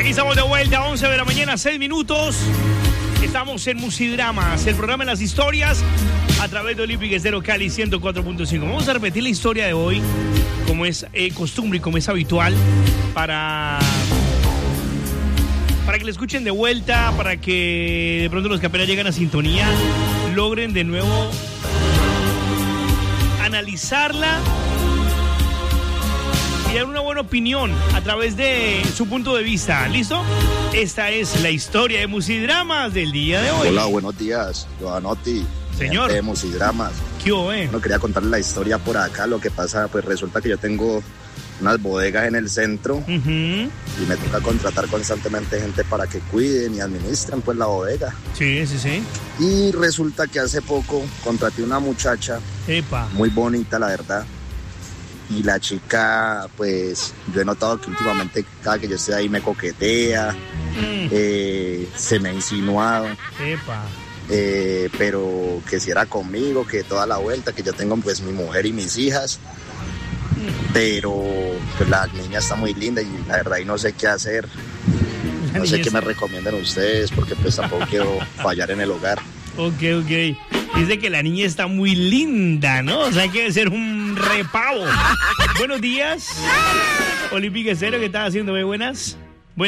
Aquí estamos de vuelta, 11 de la mañana, 6 minutos. Estamos en Musidramas, el programa de las historias a través de Olympic Estéreo Cali 104.5. Vamos a repetir la historia de hoy, como es costumbre y como es habitual, para que la escuchen de vuelta, para que de pronto los que apenas llegan a sintonía logren de nuevo analizarla y dar una buena opinión a través de su punto de vista. ¿Listo? Esta es la historia de Musidramas del día de hoy. Hola, buenos días, Giovanotti. Señor. De Musidramas. ¿Qué hubo, No quería contarle la historia por acá. Lo que pasa, pues resulta que yo tengo unas bodegas en el centro y me toca contratar constantemente gente para que cuiden y administren pues la bodega. Sí. Y resulta que hace poco contraté una muchacha muy bonita, la verdad. Y la chica, pues, yo he notado que últimamente cada que yo estoy ahí me coquetea, se me ha insinuado, pero que si era conmigo, que toda la vuelta, que yo tengo pues mi mujer y mis hijas, pero pues la niña está muy linda y la verdad y no sé qué hacer, no sé qué me recomiendan ustedes, porque pues tampoco quiero fallar en el hogar. Ok. Dice que la niña está muy linda, ¿no? O sea, hay que ser un repavo. Buenos días. Olympic Estéreo, ¿qué estás haciendo? Buenas.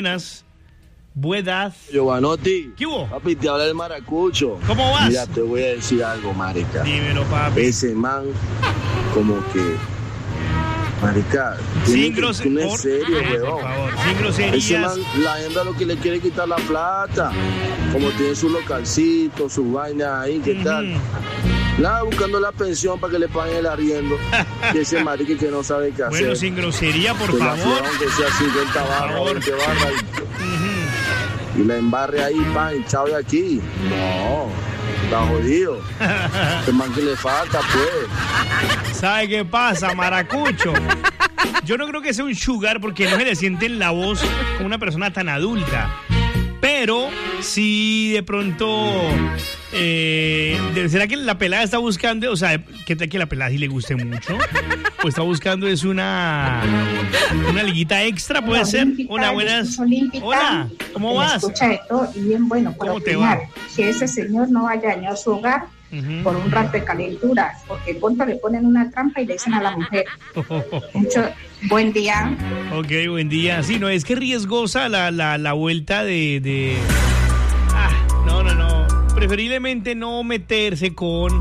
Giovanotti. ¿Qué hubo? Papi, te habla el maracucho. ¿Cómo vas? Mira, te voy a decir algo, marica. Dímelo, papi. Ese man, como que... Marica, sin groserías. No es serio, weón. Por favor, sin groserías. Ese man, la hembra lo que le quiere quitar la plata. Como tiene su localcito, sus vainas ahí, ¿qué tal? Nada, buscando la pensión para que le paguen el arriendo. Y ese marica que no sabe qué hacer. Bueno, sin grosería, por que favor. Aunque sea 50 barras, 20 barras. Y la embarre ahí, pan, y chao de aquí. No, está jodido. Ese man que le falta, pues. ¿Sabe qué pasa, maracucho? Yo no creo que sea un sugar porque no se le siente en la voz como una persona tan adulta. Pero si de pronto... ¿será que la pelada está buscando? O sea, ¿qué tal que la pelada sí le guste mucho? Pues está buscando es una liguita extra, puede ser. Hola, buenas. Hola, ¿cómo vas? Escucha de todo y bien bueno. ¿Cómo te va? Que ese señor no vaya a dañar su hogar por un rato de calentura, porque en contra le ponen una trampa y le dicen a la mujer. Buen día. Ok, buen día. Sí, no, es que riesgosa la vuelta de... No. Preferiblemente no meterse con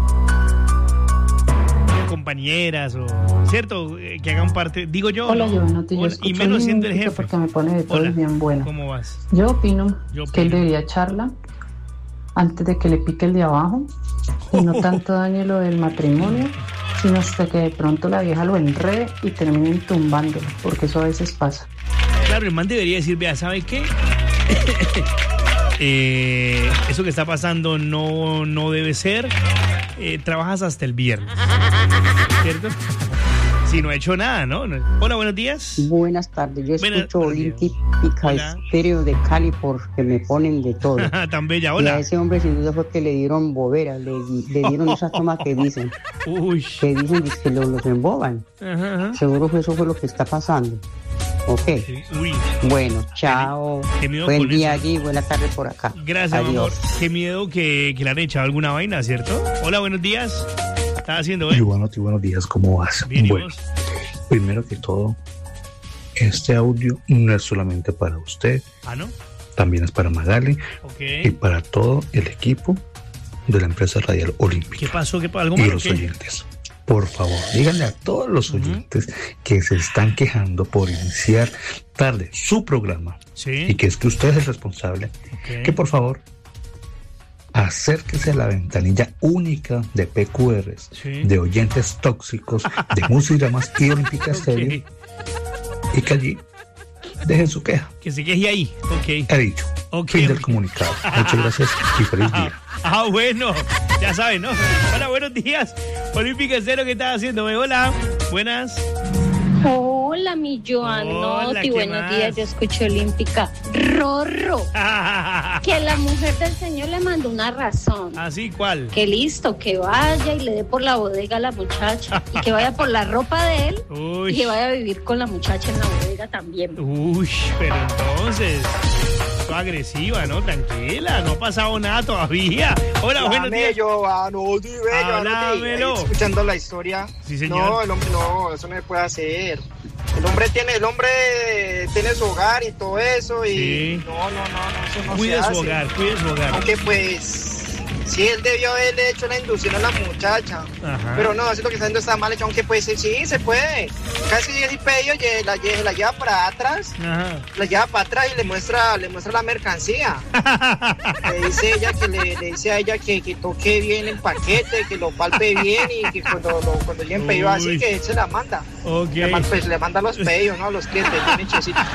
compañeras o... ¿Cierto? Que hagan parte... Digo yo... Hola, Giovanotti, yo y menos siendo el jefe. Porque me pone de todo. Hola, bien bueno. ¿Cómo vas? Yo opino que él debería echarla antes de que le pique el de abajo y no tanto dañe lo del matrimonio, sino hasta que de pronto la vieja lo enrede y terminen tumbándolo, porque eso a veces pasa. Claro, el man debería decir, vea, ¿sabe qué? Eso que está pasando no debe ser. Trabajas hasta el viernes, ¿cierto? Si no ha hecho nada, ¿no? Hola, buenos días. Buenas tardes, yo escucho Olympic Estéreo de Cali porque me ponen de todo. Tan bella, hola. Y a ese hombre sin duda fue que le dieron bobera, le dieron esas tomas que dicen. Uy. Que dicen que los emboban. Ajá. Seguro que eso fue lo que está pasando. Ok. Sí. Uy. Bueno, chao. Buen día allí, buenas tardes por acá. Gracias, adiós. Amor. Qué miedo que le han echado alguna vaina, ¿cierto? Hola, buenos días. ¿Estás haciendo, Giovanotti, buenos días, ¿cómo vas? Bien, bueno, primero que todo, este audio no es solamente para usted. ¿No? También es para Magali y para todo el equipo de la empresa radial Olímpica. ¿Qué pasó? ¿Algo malo? Y los oyentes. Por favor, díganle a todos los oyentes que se están quejando por iniciar tarde su programa y que es que usted es el responsable, que por favor acérquese a la ventanilla única de PQRs, de oyentes tóxicos, de Musidramas y Olímpica Estéreo, y que allí dejen su queja. Que se queje ahí. He dicho. Fin del comunicado. Muchas gracias y feliz día. Bueno, ya saben, ¿no? Hola, buenos días. Olímpica Estéreo, ¿qué estás haciendo? Hola, buenas. Hola, mi Giovanotti, buenos días, yo escucho Olímpica. Rorro, que la mujer del señor le mandó una razón. ¿Así cuál? Que listo, que vaya y le dé por la bodega a la muchacha, y que vaya por la ropa de él, y que vaya a vivir con la muchacha en la bodega. oiga también. Uy, pero entonces, agresiva, ¿no? Tranquila, no ha pasado nada todavía. Hola, buenos días. Háblamelo. Escuchando la historia. Sí, señor. No, el hombre no, eso no se puede hacer. El hombre tiene su hogar y todo eso y sí. No, eso no cuide se hace. Cuide su hogar. Aunque pues sí, él debió haberle hecho la inducción a la muchacha. Ajá. Pero no, eso es lo que está haciendo está mal hecho, aunque pues sí, se puede. Casi el pedido la lleva para atrás. Ajá. La lleva para atrás y le muestra la mercancía. le dice a ella que toque bien el paquete, que lo palpe bien y que cuando llegue el pedido así, que él se la manda. Okay. Le manda los pedidos, ¿no? Los clientes bien hechecitos.